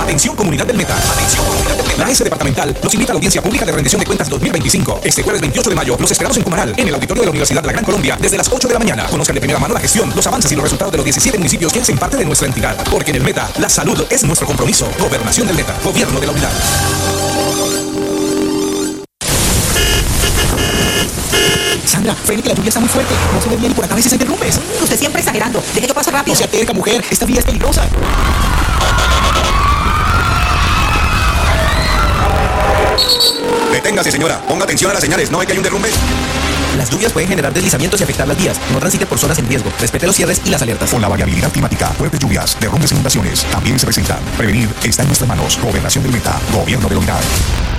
Atención comunidad del Meta. Atención comunidad del Meta. La S departamental los invita a la audiencia pública de rendición de cuentas 2025. Este jueves 28 de mayo los esperamos en Comaral, en el auditorio de la Universidad de la Gran Colombia, desde las 8 de la mañana. Conozcan de primera mano la gestión, los avances y los resultados de los 17 municipios que hacen parte de nuestra entidad. Porque en el Meta, la salud es nuestro compromiso. Gobernación del Meta. Gobierno de la Unidad. Sandra, frene que la lluvia está muy fuerte. No se ve bien y por acá a veces hay derrumbes. Usted siempre exagerando. Deje que pase rápido. No se aterca, mujer. Esta vía es peligrosa. Deténgase, señora. Ponga atención a las señales. ¿No ve que hay un derrumbe? Las lluvias pueden generar deslizamientos y afectar las vías. No transite por zonas en riesgo. Respete los cierres y las alertas. Con la variabilidad climática, fuertes lluvias, derrumbes e inundaciones también se presentan. Prevenir está en nuestras manos. Gobernación del Meta. Gobierno de la Unidad.